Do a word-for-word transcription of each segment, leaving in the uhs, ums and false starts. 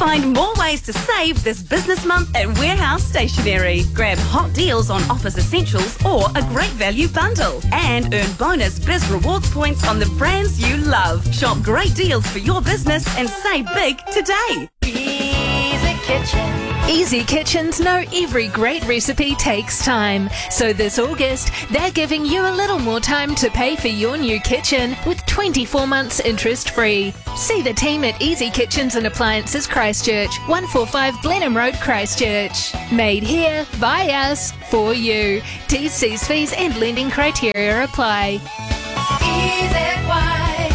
Find more ways to save this business month at Warehouse Stationery. Grab hot deals on office essentials or a great value bundle. And earn bonus Biz Rewards points on the brands you love. Shop great deals for your business and save big today. Easy Kitchen. Easy Kitchens know every great recipe takes time. So this August, they're giving you a little more time to pay for your new kitchen with twenty-four months interest-free. See the team at Easy Kitchens and Appliances Christchurch, one forty-five Blenheim Road, Christchurch. Made here, by us, for you. T's, C's, fees and lending criteria apply. Easy White.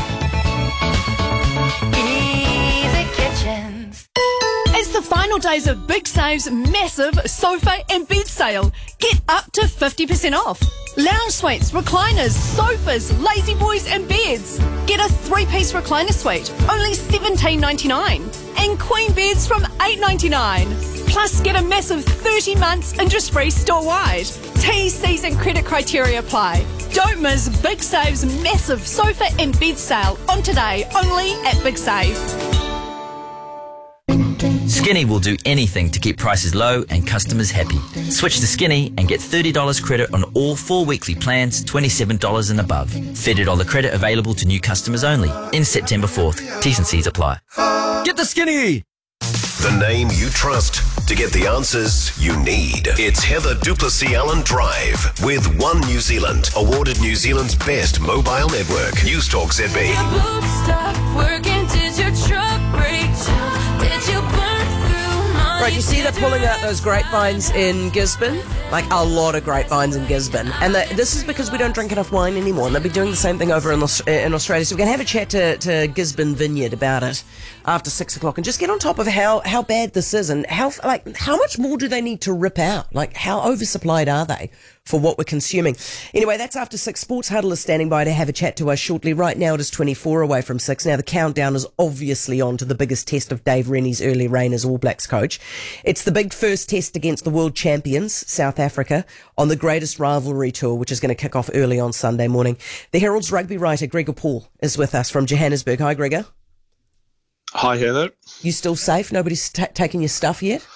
Easy Kitchens. It's the final days of Big Save's massive sofa and bed sale. Get up to fifty percent off. Lounge suites, recliners, sofas, lazy boys and beds. Get a three-piece recliner suite, only seventeen ninety-nine. And queen beds from eight ninety-nine. Plus get a massive thirty months interest-free store-wide. T's, C's and credit criteria apply. Don't miss Big Save's massive sofa and bed sale on today, only at Big Save. Skinny will do anything to keep prices low and customers happy. Switch to Skinny and get thirty dollars credit on all four weekly plans, twenty-seven dollars and above. thirty dollars credit available to new customers only. In September fourth. T's and C's apply. Get the Skinny! The name you trust to get the answers you need. It's Heather Duplessis Allen Drive with One New Zealand, awarded New Zealand's best mobile network. News Talk Z B. Your boots stopped working. Did your truck break down? Did you burn through money? Right, you see they're pulling out those grapevines in Gisborne? Like a lot of grapevines in Gisborne. And the, this is because we don't drink enough wine anymore. And they'll be doing the same thing over in, Aus- in Australia. So we're going to have a chat to, to Gisborne Vineyard about it after six o'clock and just get on top of how, how bad this is and how, like, how much more do they need to rip out? Like, how oversupplied are they for what we're consuming? Anyway, that's after six. Sports Huddle is standing by to have a chat to us shortly. Right now it is twenty-four away from six. Now the countdown is obviously on to the biggest test of Dave Rennie's early reign as All Blacks coach. It's the big first test against the world champions, South Africa, on the greatest rivalry tour, which is going to kick off early on Sunday morning. The Herald's rugby writer, Gregor Paul, is with us from Johannesburg. Hi, Gregor. Hi, Heather. You still safe? Nobody's t- taking your stuff yet?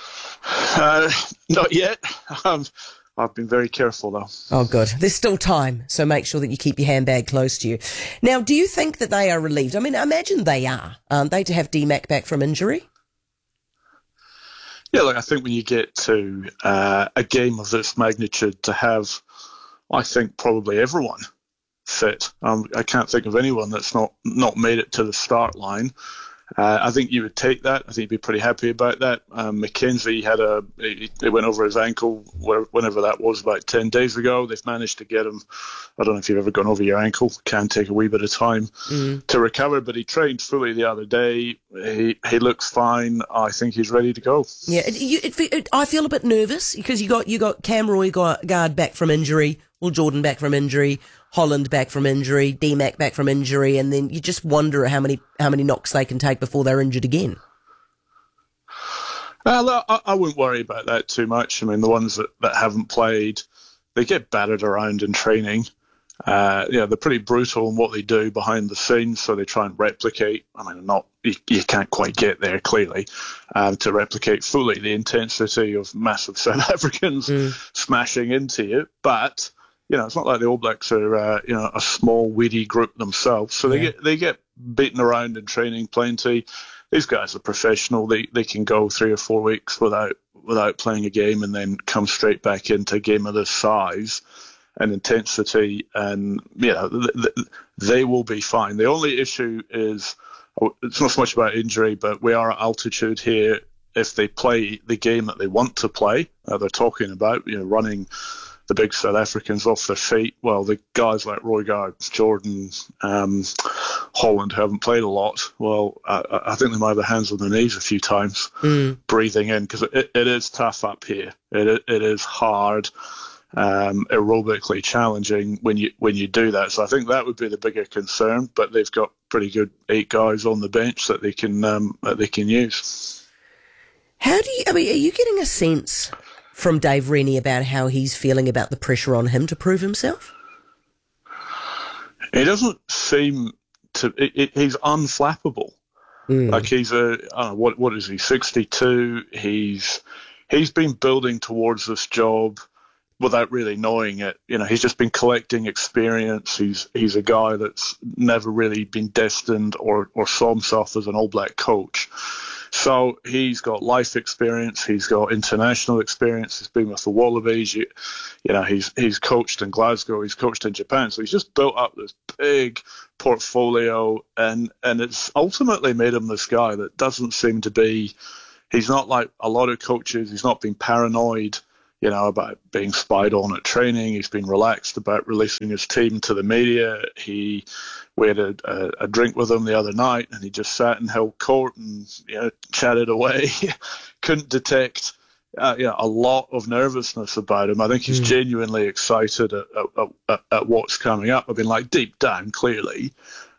Uh, not yet. Um, I've been very careful, though. Oh, good. There's still time, so make sure that you keep your handbag close to you. Now, do you think that they are relieved? I mean, I imagine they are, aren't they, to have D Mac back from injury? Yeah, look, I think when you get to uh, a game of this magnitude, to have, I think, probably everyone fit. Um, I can't think of anyone that's not, not made it to the start line. Uh, I think you would take that. I think you'd be pretty happy about that. Um, Mackenzie had a, he, he went over his ankle where, whenever that was, about ten days ago. They've managed to get him. I don't know if you've ever gone over your ankle. Can take a wee bit of time mm. to recover, but he trained fully the other day. He he looks fine. I think he's ready to go. Yeah, it, you, it, it, I feel a bit nervous because you got you got Cam Roy got guard back from injury, Will Jordan back from injury, Holland back from injury, D Mac back from injury, and then you just wonder how many how many knocks they can take before they're injured again. Well, I, I wouldn't worry about that too much. I mean, the ones that, that haven't played, they get battered around in training. Uh, you know, they're pretty brutal in what they do behind the scenes, so they try and replicate. I mean, not you, you can't quite get there clearly um, to replicate fully the intensity of massive South Africans mm. smashing into you, but you know, it's not like the All Blacks are, uh, you know, a small, weedy group themselves. So they yeah. get they get beaten around in training plenty. These guys are professional. They they can go three or four weeks without without playing a game and then come straight back into a game of this size and intensity. And you know, th- th- they will be fine. The only issue is it's not so much about injury, but we are at altitude here. If they play the game that they want to play, uh, they're talking about, you know, running the big South Africans off their feet. Well, the guys like Roy Gard, Jordan, um, Holland, who haven't played a lot, well, I, I think they might have their hands on their knees a few times, mm. breathing in, because it, it is tough up here. It it is hard, um, aerobically challenging when you when you do that. So I think that would be the bigger concern. But they've got pretty good eight guys on the bench that they can um, that they can use. How do you? I mean, are you getting a sense from Dave Rennie about how he's feeling about the pressure on him to prove himself? It doesn't seem to. It, it, he's unflappable. Mm. Like he's a, I don't know, what what is he, sixty-two? He's he's been building towards this job without really knowing it. You know, he's just been collecting experience. He's he's a guy that's never really been destined or, or saw himself as an All Black coach. So he's got life experience. He's got international experience. He's been with the Wallabies. You, you know, he's he's coached in Glasgow. He's coached in Japan. So he's just built up this big portfolio, and and it's ultimately made him this guy that doesn't seem to be. He's not like a lot of coaches. He's not been paranoid, you know, about being spied on at training. He's been relaxed about releasing his team to the media. He, we had a, a, a drink with him the other night, and he just sat and held court and, you know, chatted away. Couldn't detect, uh, you know, a lot of nervousness about him. I think he's mm. genuinely excited at, at, at, at what's coming up. I mean, like deep down, clearly,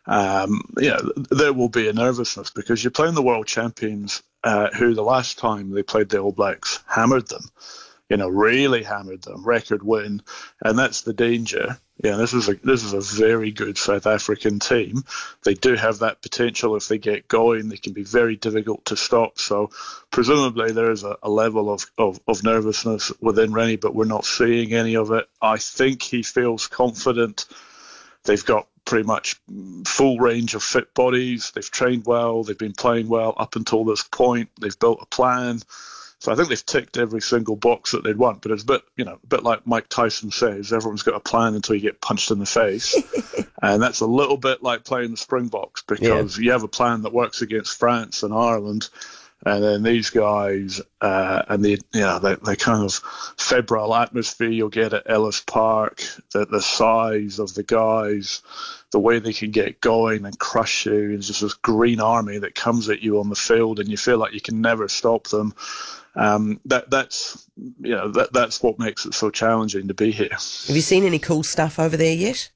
um, you know, there will be a nervousness because you're playing the world champions, uh, who the last time they played the All Blacks hammered them. You know, really hammered them, record win, and that's the danger. Yeah, this is a this is a very good South African team. They do have that potential if they get going. They can be very difficult to stop. So, presumably there is a, a level of, of, of nervousness within Rennie, but we're not seeing any of it. I think he feels confident. They've got pretty much full range of fit bodies. They've trained well. They've been playing well up until this point. They've built a plan. So I think they've ticked every single box that they'd want, but it's a bit, you know, a bit like Mike Tyson says, everyone's got a plan until you get punched in the face. And that's a little bit like playing the Springboks because yeah. you have a plan that works against France and Ireland, and then these guys, uh, and the, you know, they, they kind of febrile atmosphere you'll get at Ellis Park, the, the size of the guys, the way they can get going and crush you, it's just this green army that comes at you on the field, and you feel like you can never stop them. Um, that that's you know that that's what makes it so challenging to be here. Have you seen any cool stuff over there yet?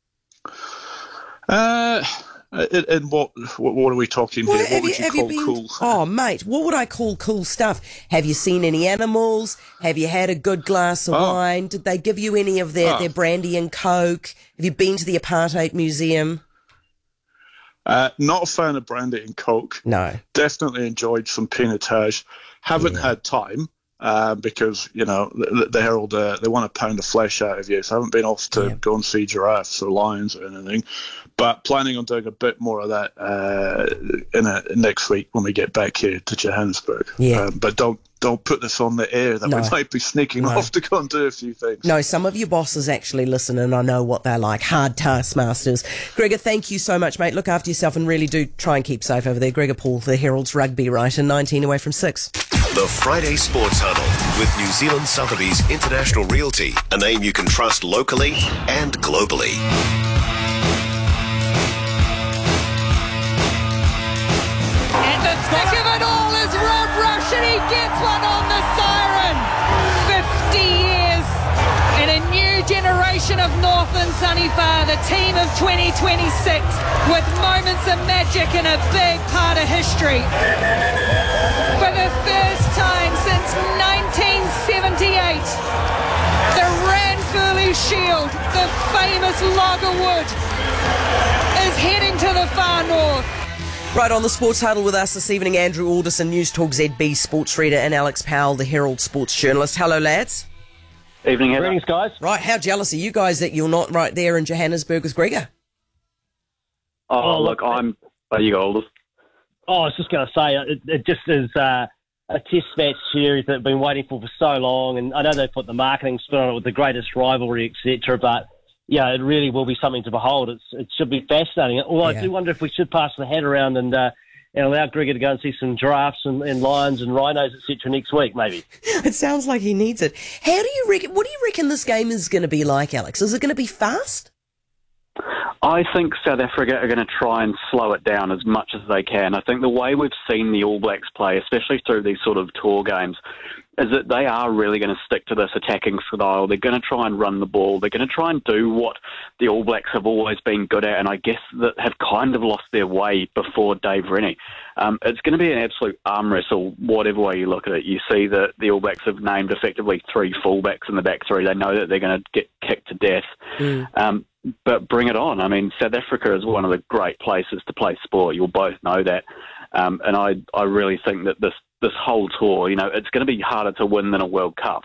Uh, and what what, what are we talking well, here? What would you, you call you been, cool? Oh, mate, what would I call cool stuff? Have you seen any animals? Have you had a good glass of oh. wine? Did they give you any of their, oh. their brandy and coke? Have you been to the Apartheid Museum? Uh, not a fan of brandy and coke. No. Definitely enjoyed some pinotage. Haven't yeah. had time uh, because, you know, the, the Herald, uh, they want a pound of flesh out of you. So I haven't been off to yeah. go and see giraffes or lions or anything. But planning on doing a bit more of that uh, in a, next week when we get back here to Johannesburg. Yeah. Um, but don't don't put this on the air that no. we might be sneaking no. off to go and do a few things. No, some of your bosses actually listen, and I know what they're like. Hard taskmasters. Gregor, thank you so much, mate. Look after yourself and really do try and keep safe over there. Gregor Paul, the Herald's rugby writer, nineteen away from six. The Friday Sports Huddle with New Zealand Sotheby's International Realty, a name you can trust locally and globally. And the thick of it all is Rob Rush, and he gets one on the siren. fifty years and a new generation of Northern Sunnyfar, the team of twenty twenty-six, with moments of magic and a big part of history. For the first time since nineteen seventy-eight, the Ranfurly Shield, the famous Logger Wood, is heading to the far north. Right, on the Sports Huddle with us this evening, Andrew Alderson, News Talk Z B sports reader, and Alex Powell, the Herald sports journalist. Hello, lads. Evening, Greetings, guys. Right, how jealous are you guys that you're not right there in Johannesburg with Gregor? Oh, oh look, I'm... Oh, you go, Alders. Oh, I was just going to say, it, it just is uh, a test match series that I've been waiting for for so long, and I know they put the marketing spin on it with the greatest rivalry, et cetera, but yeah, it really will be something to behold. It's, it should be fascinating. Although yeah. I do wonder if we should pass the hat around and uh, and allow Gregor to go and see some giraffes and, and lions and rhinos, et cetera, next week, maybe. It sounds like he needs it. How do you reckon? What do you reckon this game is going to be like, Alex? Is it going to be fast? I think South Africa are going to try and slow it down as much as they can. I think the way we've seen the All Blacks play, especially through these sort of tour games, is that they are really going to stick to this attacking style. They're going to try and run the ball. They're going to try and do what the All Blacks have always been good at, and I guess that have kind of lost their way before Dave Rennie. Um, it's going to be an absolute arm wrestle, whatever way you look at it. You see that the All Blacks have named effectively three fullbacks in the back three. They know that they're going to get kicked to death. Mm. Um, but bring it on. I mean, South Africa is one of the great places to play sport. You'll both know that. Um, and I, I really think that this, this whole tour, you know, it's going to be harder to win than a World Cup.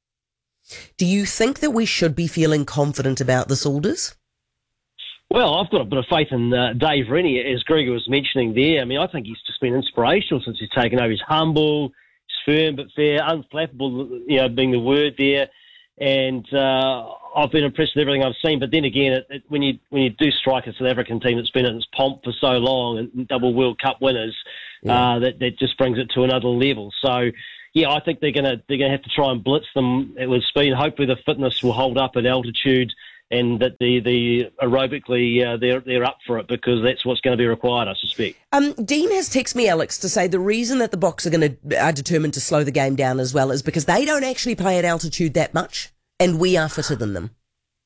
Do you think that we should be feeling confident about this, Alders? Well, I've got a bit of faith in uh, Dave Rennie, as Gregor was mentioning there. I mean, I think he's just been inspirational since he's taken over. He's humble, he's firm but fair, unflappable, you know, being the word there. And uh, I've been impressed with everything I've seen. But then again, it, it, when you when you do strike a South African team that's been in its pomp for so long and double World Cup winners, yeah. uh, that that just brings it to another level. So, yeah, I think they're gonna they're gonna have to try and blitz them with speed. Hopefully, the fitness will hold up at altitude, and that the the aerobically uh, they're they're up for it, because that's what's going to be required, I suspect. Um, Dean has texted me, Alex, to say the reason that the Boks are going to are determined to slow the game down as well is because they don't actually play at altitude that much, and we are fitter than them.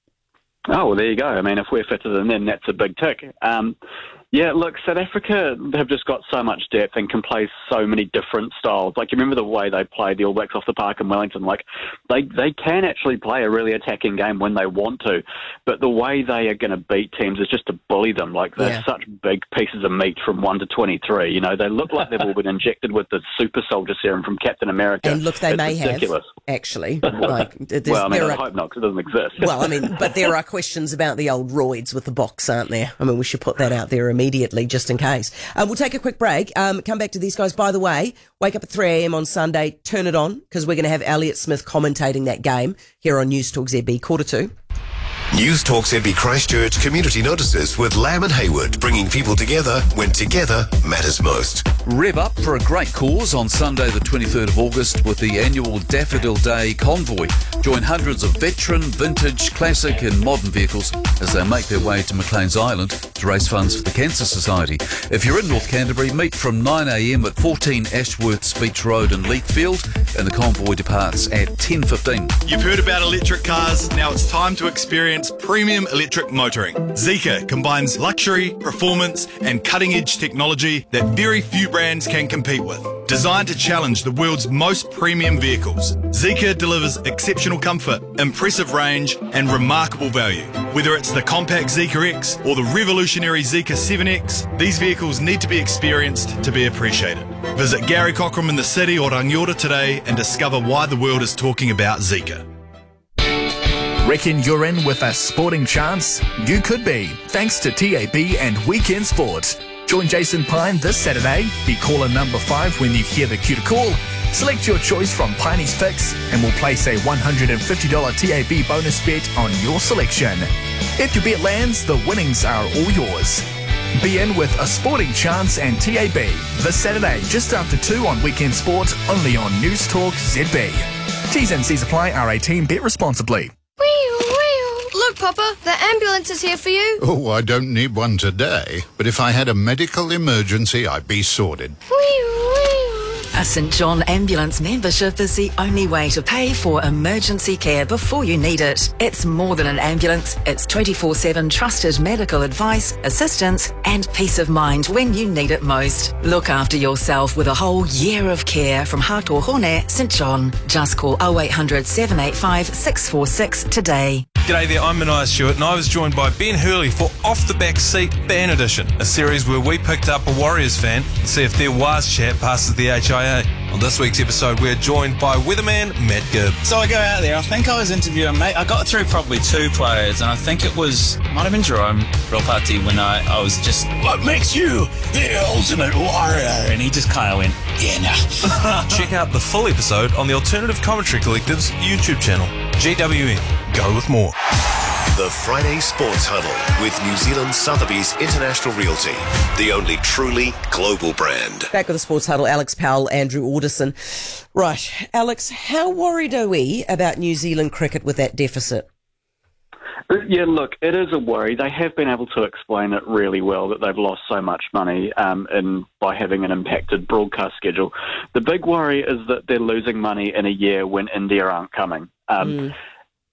Oh, well, there you go. I mean, if we're fitter than them, that's a big tick. Um, yeah, look, South Africa have just got so much depth and can play so many different styles. Like, you remember the way they played the All Blacks off the park in Wellington? Like, they, they can actually play a really attacking game when they want to, but the way they are going to beat teams is just to bully them. Like, they're yeah. such big pieces of meat from one to twenty-three. You know, they look like they've all been injected with the super soldier serum from Captain America. And look, they it's may ridiculous. have, actually. Like, well, I mean, I are, hope not, because it doesn't exist. Well, I mean, but there are questions about the old roids with the Boks, aren't there? I mean, we should put that out there immediately, just in case. Uh, we'll take a quick break. Um, come back to these guys. By the way, wake up at three a.m. on Sunday. Turn it on, because we're going to have Elliot Smith commentating that game here on News Talk Z B, quarter two. News Talk Z B Christchurch Community Notices with Lamb and Hayward, bringing people together when together matters most. Rev up for a great cause on Sunday the twenty-third of August with the annual Daffodil Day Convoy. Join hundreds of veteran, vintage, classic and modern vehicles as they make their way to Maclean's Island to raise funds for the Cancer Society. If you're in North Canterbury, meet from nine a.m. at fourteen Ashworth Beach Road in Leithfield, and the convoy departs at ten fifteen. You've heard about electric cars. Now it's time to experience premium electric motoring. Zeekr combines luxury, performance and cutting-edge technology that very few brands can compete with. Designed to challenge the world's most premium vehicles, Zeekr delivers exceptional comfort, impressive range and remarkable value. Whether it's the compact Zeekr X or the revolutionary Zeekr seven X, these vehicles need to be experienced to be appreciated. Visit Gary Cockram in the city or Rangiora today and discover why the world is talking about Zeekr. Reckon you're in with a sporting chance? You could be, thanks to T A B and Weekend Sport. Join Jason Pine this Saturday. Be caller number five when you hear the cue to call. Select your choice from Piney's Picks and we'll place a one hundred fifty dollars T A B bonus bet on your selection. If your bet lands, the winnings are all yours. Be in with a sporting chance and T A B this Saturday just after two on Weekend Sport, only on News Talk Z B. T's and C's apply. R eighteen. Bet responsibly. Look, Papa, the ambulance is here for you. Oh, I don't need one today, but if I had a medical emergency, I'd be sorted. A St John Ambulance membership is the only way to pay for emergency care before you need it. It's more than an ambulance. It's twenty-four seven trusted medical advice, assistance and peace of mind when you need it most. Look after yourself with a whole year of care from Hato Hone, St John. Just call oh eight hundred, seven eight five, six four six today. G'day there, I'm Mania Stewart and I was joined by Ben Hurley for Off the Back Seat Fan Edition, a series where we picked up a Warriors fan and see if their Waz chat passes the H I A. On this week's episode, we're joined by weatherman Matt Gibb. So I go out there, I think I was interviewing, mate, I got through probably two players, and I think it was, might have been Jerome Ropati, when I, I was just, what makes you the ultimate warrior? And he just kind of went, yeah, nah. Check out the full episode on the Alternative Commentary Collective's YouTube channel, G W N. Go with more. The Friday Sports Huddle with New Zealand Sotheby's International Realty, the only truly global brand. Back with the Sports Huddle, Alex Powell, Andrew Alderson. Right, Alex, how worried are we about New Zealand cricket with that deficit? Yeah, look, it is a worry. They have been able to explain it really well that they've lost so much money um, in, by having an impacted broadcast schedule. The big worry is that they're losing money in a year when India aren't coming. Um, mm.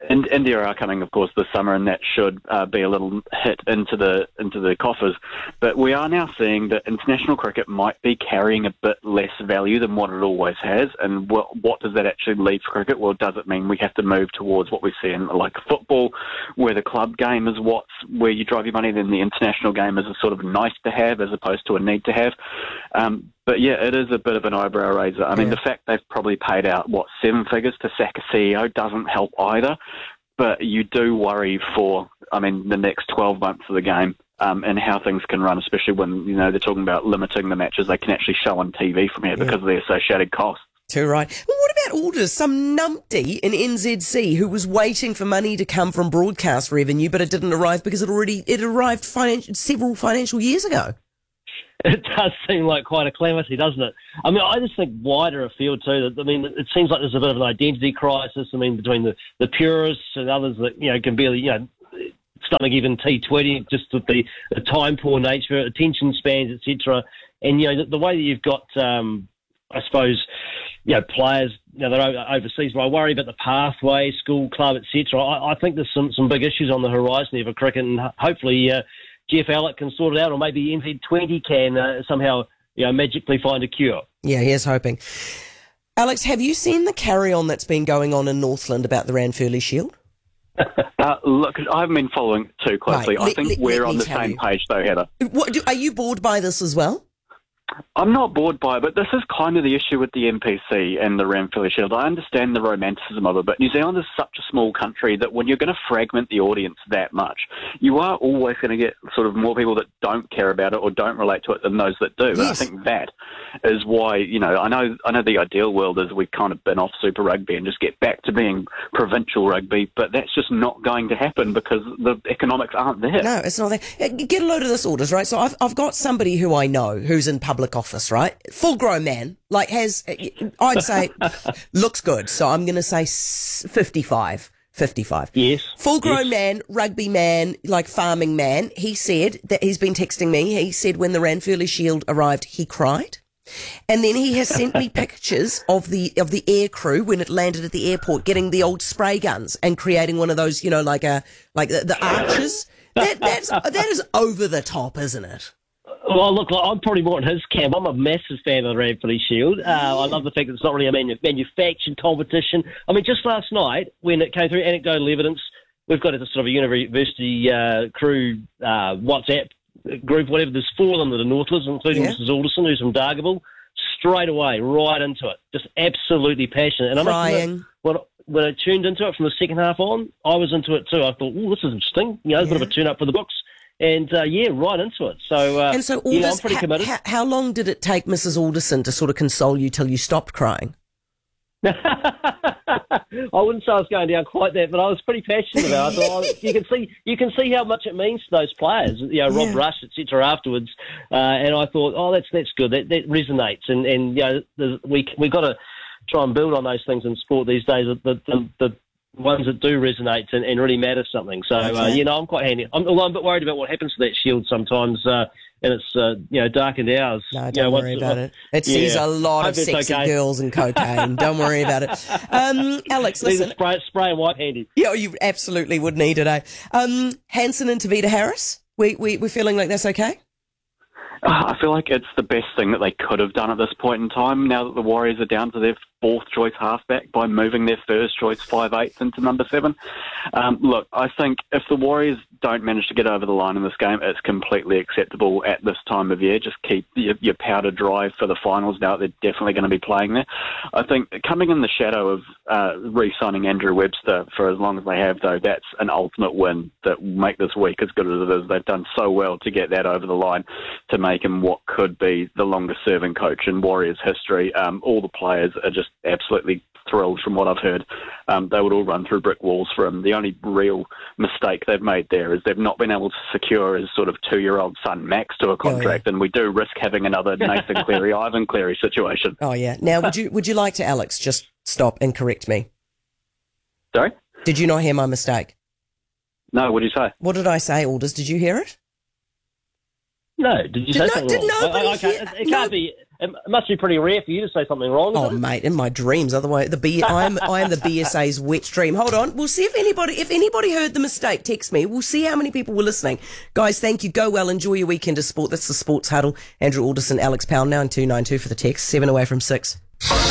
And India are coming, of course, this summer, and that should uh, be a little hit into the into the coffers. But we are now seeing that international cricket might be carrying a bit less value than what it always has. And what, what does that actually leave for cricket? Well, does it mean we have to move towards what we see in like football, where the club game is what's where you drive your money, then the international game is a sort of nice to have as opposed to a need to have. Um, But yeah, it is a bit of an eyebrow raiser. I mean, Yeah. the fact they've probably paid out, what, seven figures to sack a C E O doesn't help either. But you do worry for, I mean, the next twelve months of the game um, and how things can run, especially when, you know, they're talking about limiting the matches they can actually show on T V from here because of the associated costs. Too right. Well, what about Alders? Some numpty in N Z C who was waiting for money to come from broadcast revenue, but it didn't arrive because it already it arrived finan- several financial years ago. It does seem like quite a calamity, doesn't it? I mean, I just think wider afield too. That I mean, it seems like there's a bit of an identity crisis. I mean, between the, the purists and others that you know can barely, you know, stomach even T twenty, just with the, the time poor nature, attention spans, et cetera. And you know, the, the way that you've got, um, I suppose, you know, players, you know, they're o- overseas. But I worry about the pathway, school, club, et cetera. I, I think there's some some big issues on the horizon here for cricket, and hopefully. Uh, Jeff Alec can sort it out, or maybe N Z twenty can uh, somehow, you know, magically find a cure. Yeah, here's hoping. Alex, have you seen the carry-on that's been going on in Northland about the Ranfurly Shield? Uh, look, I haven't been following it too closely. Right, I let- think let- we're let on me the tell same you. page, though, Heather. What, do, are you bored by this as well? I'm not bored by it, but this is kind of the issue with the N P C and the Ranfurly Shield. I understand the romanticism of it, but New Zealand is such a small country that when you're going to fragment the audience that much, you are always going to get sort of more people that don't care about it or don't relate to it than those that do. And I think that is why, you know, I know I know the ideal world is we kind of bin off Super Rugby and just get back to being provincial rugby, but that's just not going to happen because the economics aren't there. No, it's not there. Get a load of this, Alders, right? So I've, I've got somebody who I know who's in public office, right? Full grown man, like has, I'd say, looks good. So I'm going to say fifty-five. fifty-five. Yes. Full grown yes. man, rugby man, like farming man. He said that he's been texting me. He said when the Ranfurly Shield arrived, he cried. And then he has sent me pictures of the of the air crew when it landed at the airport, getting the old spray guns and creating one of those, you know, like a like the, the arches. That that's that is over the top, isn't it? Well, look, I'm probably more in his camp. I'm a massive fan of the Ranfurly Shield. Uh, I love the fact that it's not really a manu- manufactured competition. I mean, just last night, when it came through anecdotal evidence, we've got a sort of a university uh, crew uh, WhatsApp group, whatever. There's four of them that are Northlands, including Yeah. Missus Alderson, who's from Dargaville. Straight away, right into it. Just absolutely passionate. And I must admit, Crying. when, when I tuned into it from the second half on, I was into it too. I thought, oh, this is interesting. You know, a bit of a tune-up for the books. And, uh, yeah, right into it. So, uh, And so, you know, I'm Alders, pretty ha- committed. ha- how long did it take Missus Alderson to sort of console you till you stopped crying? I wouldn't say I was going down quite that, but I was pretty passionate about it. I thought, oh, you can see, you can see how much it means to those players. You know, Rob Yeah. Rush, et cetera. Afterwards, uh, and I thought, oh, that's that's good. That that resonates, and and you know, there's- we we got to try and build on those things in sport these days. The the, the ones that do resonate and, and really matter something. So uh, Okay. you know, I'm quite handy. I'm, although I'm a bit worried about what happens to that shield sometimes. Uh, and it's, uh, you know, darkened hours. No, you don't know, worry once- about it. It sees yeah. a lot Hope of it's sexy okay. girls and cocaine. Don't worry about it. Um, Alex, Leave listen. the spray, spray and wipe handy. Yeah, you absolutely would need it, eh? Um, Hanson and Tavita Harris, we, we, we're feeling like that's okay? Uh, I feel like it's the best thing that they could have done at this point in time, now that the Warriors are down to their fourth choice halfback by moving their first choice five eighths into number seven. Um, look, I think if the Warriors don't manage to get over the line in this game, it's completely acceptable at this time of year. Just keep your, your powder dry for the finals now. They're definitely going to be playing there. I think coming in the shadow of uh, re-signing Andrew Webster for as long as they have, though, that's an ultimate win that will make this week as good as it is. They've done so well to get that over the line to make him what could be the longest-serving coach in Warriors history. Um, all the players are just absolutely thrilled from what I've heard. Um, they would all run through brick walls for him. The only real mistake they've made there is they've not been able to secure his sort of two-year-old son Max to a contract, yeah. and we do risk having another Nathan Cleary, Ivan Cleary situation. Oh, yeah. Now, would you would you like to, Alex, just stop and correct me? Sorry? Did you not hear my mistake? No, what did you say? What did I say, Alders? Did you hear it? No, did you Did say no- something did wrong? nobody I, I, I can't, hear- it, it no- can't be. it must be pretty rare for you to say something wrong. Oh, isn't it? mate, in my dreams. Otherwise, the B, I'm I am the B S A's wet dream. Hold on, we'll see if anybody if anybody heard the mistake. Text me. We'll see how many people were listening. Guys, thank you. Go well. Enjoy your weekend of sport. That's the Sports Huddle. Andrew Alderson, Alex Powell, nine two nine two for the text. Seven away from six.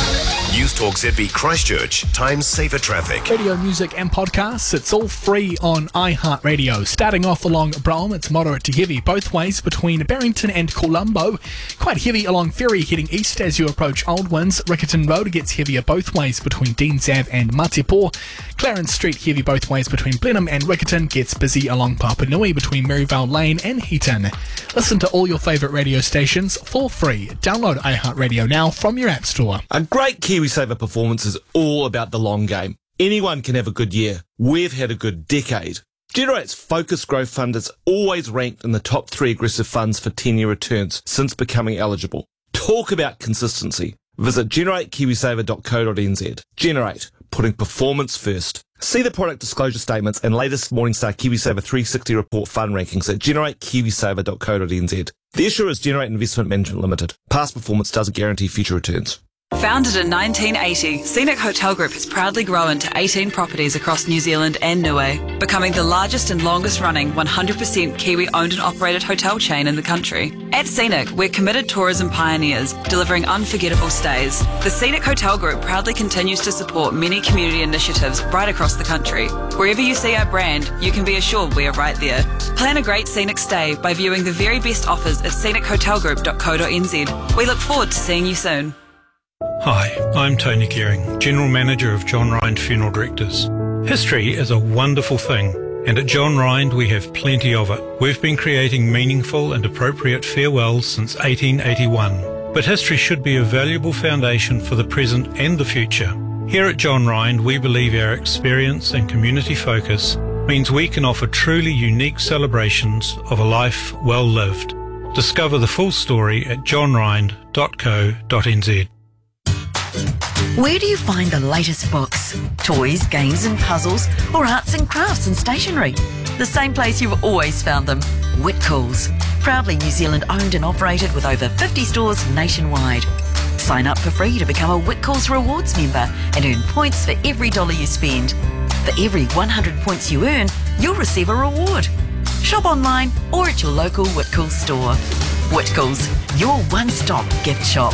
News Talk Z B Christchurch. Time saver traffic. Radio, music and podcasts, it's all free on iHeartRadio. Starting off along Brougham, it's moderate to heavy both ways between Barrington and Colombo. Quite heavy along Ferry heading east as you approach Old Winds. Riccarton Road gets heavier both ways between Deans Ave and Matipo. Clarence Street heavy both ways between Blenheim and Riccarton. Gets busy along Papanui between Maryvale Lane and Heaton. Listen to all your favourite radio stations for free. Download iHeartRadio now from your app store. A great KiwiSaver performance is all about the long game. Anyone can have a good year. We've had a good decade. Generate's Focus Growth Fund is always ranked in the top three aggressive funds for ten-year returns since becoming eligible. Talk about consistency. Visit generate kiwisaver dot co dot n z. Generate, putting performance first. See the product disclosure statements and latest Morningstar KiwiSaver three sixty report fund rankings at generate kiwisaver dot co dot n z. The issuer is Generate Investment Management Limited. Past performance doesn't guarantee future returns. Founded in nineteen eighty, Scenic Hotel Group has proudly grown to eighteen properties across New Zealand and Niue, becoming the largest and longest running one hundred percent Kiwi owned and operated hotel chain in the country. At Scenic, we're committed tourism pioneers, delivering unforgettable stays. The Scenic Hotel Group proudly continues to support many community initiatives right across the country. Wherever you see our brand, you can be assured we are right there. Plan a great scenic stay by viewing the very best offers at scenic hotel group dot co dot n z. We look forward to seeing you soon. Hi, I'm Tony Gearing, General Manager of John Rind Funeral Directors. History is a wonderful thing, and at John Rind we have plenty of it. We've been creating meaningful and appropriate farewells since eighteen eighty-one, but history should be a valuable foundation for the present and the future. Here at John Rind, we believe our experience and community focus means we can offer truly unique celebrations of a life well lived. Discover the full story at john rind dot co dot n z. Where do you find the latest books, toys, games and puzzles, or arts and crafts and stationery? The same place you've always found them, Whitcoulls. Proudly New Zealand owned and operated with over fifty stores nationwide. Sign up for free to become a Whitcoulls Rewards member and earn points for every dollar you spend. For every one hundred points you earn, you'll receive a reward. Shop online or at your local Whitcoulls store. Whitcoulls, your one-stop gift shop.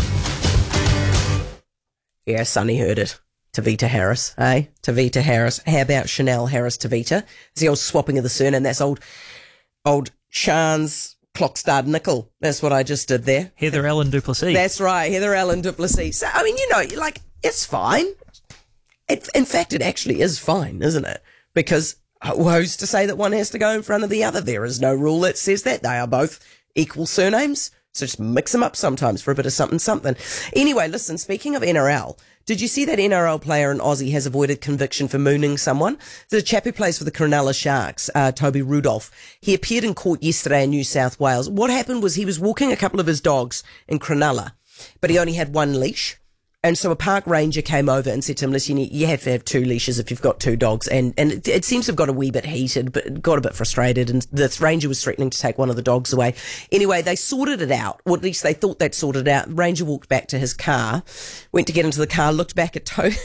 Yeah, Sonny heard it. Tavita Harris, eh? Tavita Harris. How about Chanel Harris Tavita? It's the old swapping of the surname. That's old, old Sean's Clockstarred Nickel. That's what I just did there. Heather Ellen Duplessis. That's right, Heather Ellen Duplessis. So, I mean, you know, like, it's fine. It, in fact, it actually is fine, isn't it? Because who's to say that one has to go in front of the other? There is no rule that says that. They are both equal surnames. So just mix them up sometimes for a bit of something, something. Anyway, listen, speaking of N R L, did you see that N R L player in Aussie has avoided conviction for mooning someone? The chap who plays for the Cronulla Sharks, uh, Toby Rudolph, he appeared in court yesterday in New South Wales. What happened was he was walking a couple of his dogs in Cronulla, but he only had one leash. And so a park ranger came over and said to him, listen, you have to have two leashes if you've got two dogs. And, and it, it seems to have got a wee bit heated, but got a bit frustrated. And the ranger was threatening to take one of the dogs away. Anyway, they sorted it out, or at least they thought they'd sorted it out. The ranger walked back to his car, went to get into the car, looked back at Toby,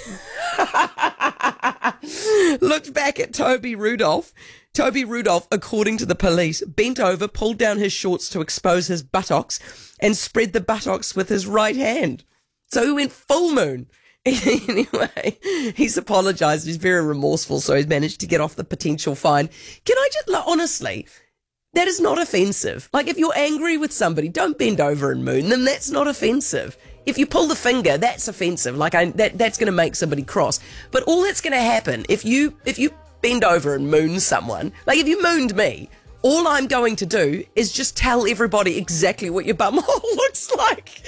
looked back at Toby Rudolph. Toby Rudolph, according to the police, bent over, pulled down his shorts to expose his buttocks and spread the buttocks with his right hand. So he went full moon. Anyway, he's apologised. He's very remorseful, so he's managed to get off the potential fine. Can I just, like, honestly, that is not offensive. Like, if you're angry with somebody, don't bend over and moon them. That's not offensive. If you pull the finger, that's offensive. Like, I, that that's going to make somebody cross. But all that's going to happen, if you if you bend over and moon someone, like if you mooned me, all I'm going to do is just tell everybody exactly what your bumhole looks like.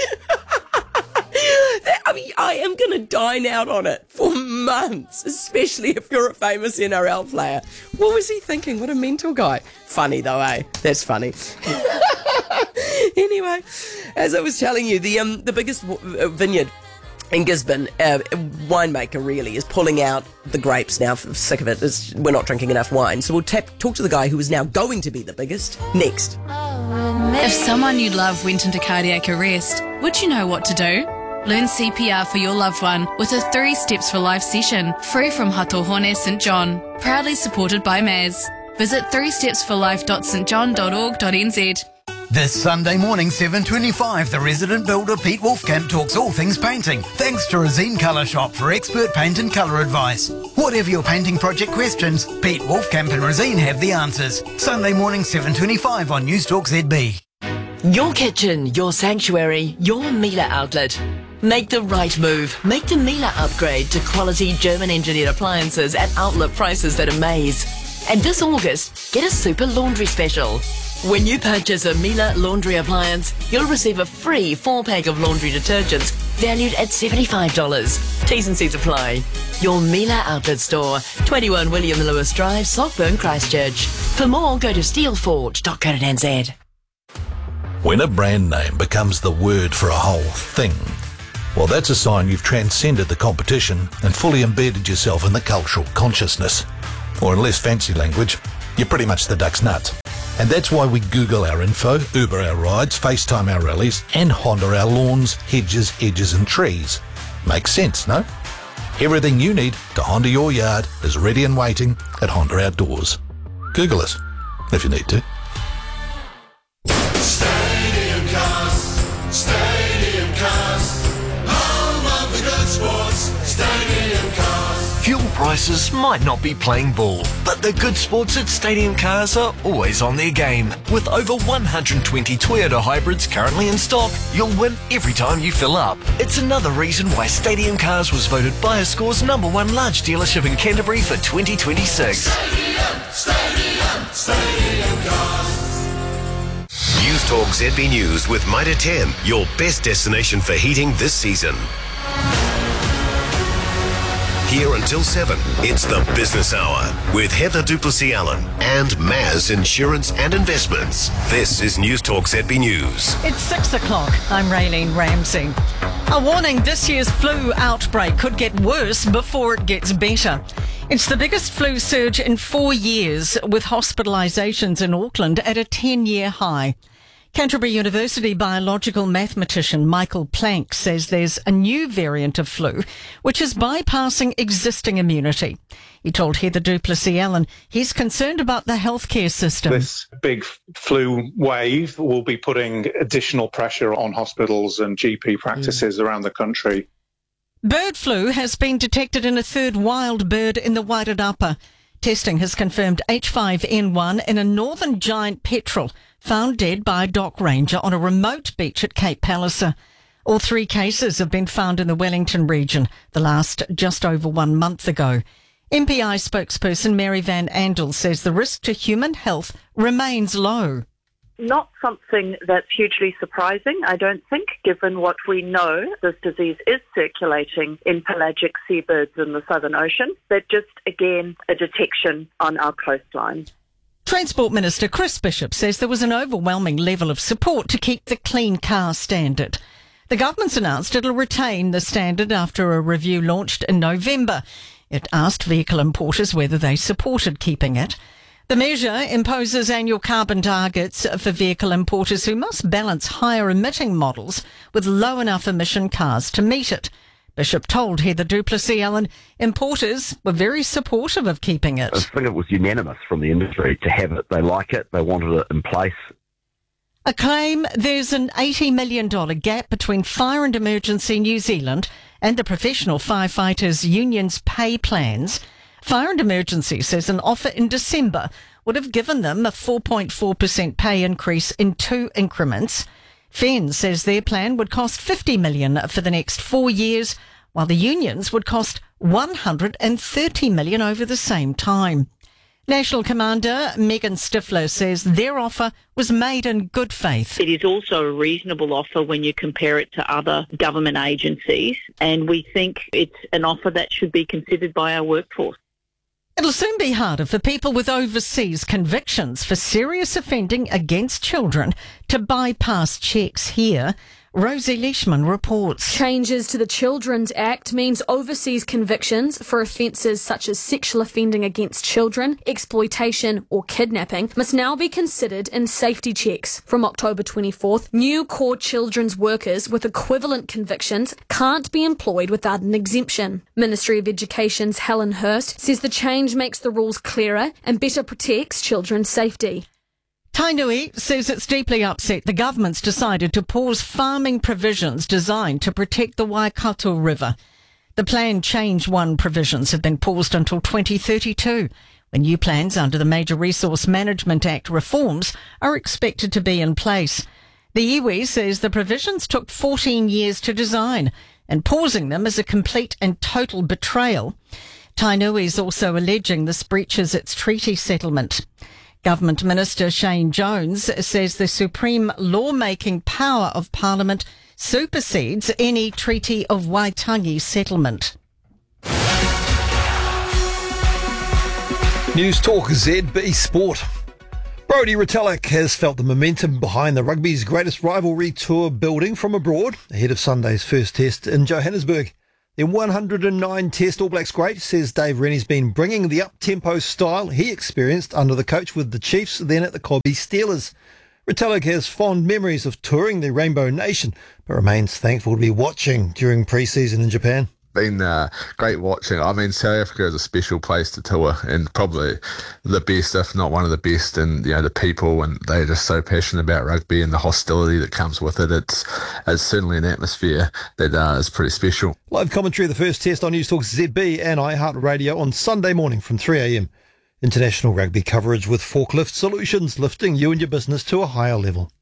I mean, I am going to dine out on it for months, especially if you're a famous N R L player. What was he thinking? What a mental guy. Funny though, eh? That's funny. Anyway, as I was telling you, the um the biggest w- vineyard in Gisborne, uh, winemaker really, is pulling out the grapes now. Sick of it. It's, we're not drinking enough wine. So we'll tap, talk to the guy who is now going to be the biggest next. If someone you love went into cardiac arrest, Would you know what to do? Learn C P R for your loved one with a Three Steps for Life session, free from Hatohone St John. Proudly supported by M A S. Visit three steps for life dot st john dot org dot n z. This Sunday morning, seven twenty-five, the resident builder Pete Wolfkamp talks all things painting, thanks to Resine Colour Shop for expert paint and colour advice. Whatever your painting project questions, Pete Wolfkamp and Resine have the answers. Sunday morning, seven twenty-five on Newstalk Z B. Your kitchen, your sanctuary, your Miele outlet. Make the right move. Make the Miele upgrade to quality German-engineered appliances at outlet prices that amaze. And this August, get a super laundry special. When you purchase a Miele laundry appliance, you'll receive a free four-pack of laundry detergents valued at seventy-five dollars. T's and C's apply. Your Miele outlet store, twenty-one William Lewis Drive, Saltburn, Christchurch. For more, go to steelforge dot co dot n z. When a brand name becomes the word for a whole thing, well, that's a sign you've transcended the competition and fully embedded yourself in the cultural consciousness. Or in less fancy language, you're pretty much the duck's nut. And that's why we Google our info, Uber our rides, FaceTime our rallies, and Honda our lawns, hedges, edges and trees. Makes sense, no? Everything you need to Honda your yard is ready and waiting at Honda Outdoors. Google us, if you need to. Stadium Cars, Stadium Cars, home of the good sports, Stadium Cars. Fuel prices might not be playing ball, but the good sports at Stadium Cars are always on their game. With over one hundred twenty Toyota hybrids currently in stock, you'll win every time you fill up. It's another reason why Stadium Cars was voted BuyerScore's number one large dealership in Canterbury for twenty twenty-six. Stadium, Stadium, Stadium Cars. Newstalk Z B News with Mitre ten, your best destination for heating this season. Here until seven, it's the Business Hour with Heather Duplessis-Allen and Maz Insurance and Investments. This is Newstalk Z B News. It's six o'clock. I'm Raylene Ramsey. A warning, this year's flu outbreak could get worse before it gets better. It's the biggest flu surge in four years, with hospitalisations in Auckland at a ten-year high. Canterbury University biological mathematician Michael Planck says there's a new variant of flu which is bypassing existing immunity. He told Heather Duplessis-Allen he's concerned about the healthcare system. This big flu wave will be putting additional pressure on hospitals and G P practices mm. around the country. Bird flu has been detected in a third wild bird in the Wairarapa. Testing has confirmed H five N one in a northern giant petrel found dead by a dock ranger on a remote beach at Cape Palliser. All three cases have been found in the Wellington region, the last just over one month ago. M P I spokesperson Mary Van Andel says the risk to human health remains low. Not something that's hugely surprising, I don't think, given what we know. This disease is circulating in pelagic seabirds in the Southern Ocean, but just, again, a detection on our coastline. Transport Minister Chris Bishop says there was an overwhelming level of support to keep the clean car standard. The government's announced it'll retain the standard after a review launched in November. It asked vehicle importers whether they supported keeping it. The measure imposes annual carbon targets for vehicle importers who must balance higher emitting models with low enough emission cars to meet it. Bishop told Heather Duplessis-Allen importers were very supportive of keeping it. I think it was unanimous from the industry to have it. They like it. They wanted it in place. A claim there's an eighty million dollars gap between Fire and Emergency New Zealand and the Professional Firefighters Union's pay plans. Fire and Emergency says an offer in December would have given them a four point four percent pay increase in two increments. F E N says their plan would cost fifty million dollars for the next four years, while the unions would cost one hundred thirty million dollars over the same time. National Commander Megan Stifler says their offer was made in good faith. It is also a reasonable offer when you compare it to other government agencies, and we think it's an offer that should be considered by our workforce. It'll soon be harder for people with overseas convictions for serious offending against children to bypass checks here. Rosie Leishman reports. Changes to the Children's Act means overseas convictions for offences such as sexual offending against children, exploitation or kidnapping must now be considered in safety checks. From October twenty-fourth, new core children's workers with equivalent convictions can't be employed without an exemption. Ministry of Education's Helen Hurst says the change makes the rules clearer and better protects children's safety. Tainui says it's deeply upset the government's decided to pause farming provisions designed to protect the Waikato River. The planned Change One provisions have been paused until twenty thirty-two, when new plans under the Major Resource Management Act reforms are expected to be in place. The iwi says the provisions took fourteen years to design, and pausing them is a complete and total betrayal. Tainui is also alleging this breaches its treaty settlement. Government Minister Shane Jones says the supreme lawmaking power of Parliament supersedes any Treaty of Waitangi settlement. News Talk Z B Sport. Brodie Retallick has felt the momentum behind the rugby's greatest rivalry tour building from abroad ahead of Sunday's first test in Johannesburg. The one hundred nine Test All Blacks great says Dave Rennie's been bringing the up-tempo style he experienced under the coach with the Chiefs, then at the Cobby Steelers. Retallick has fond memories of touring the Rainbow Nation, but remains thankful to be watching during pre-season in Japan. Been uh, great watching. I mean, South Africa is a special place to tour, and probably the best, if not one of the best. And you know, the people, and they're just so passionate about rugby and the hostility that comes with it. It's it's certainly an atmosphere that uh, is pretty special. Live commentary of the first test on News Talk Z B and iHeartRadio on Sunday morning from three a m. International rugby coverage with Forklift Solutions, lifting you and your business to a higher level.